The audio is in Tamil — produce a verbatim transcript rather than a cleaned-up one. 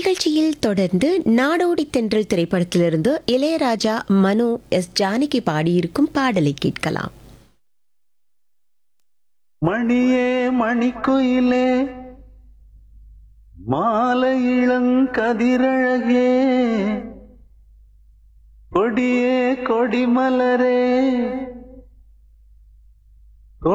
நிகழ்ச்சியில் தொடர்ந்து நாடோடி தென்றல் திரைப்படத்திலிருந்து இளையராஜா, மனோ, எஸ் ஜானகி பாடியிருக்கும் பாடலை கேட்கலாம். மணியே மணிக்குயிலே மாலை இளங்கதிரழகே கொடியே கொடிமலரே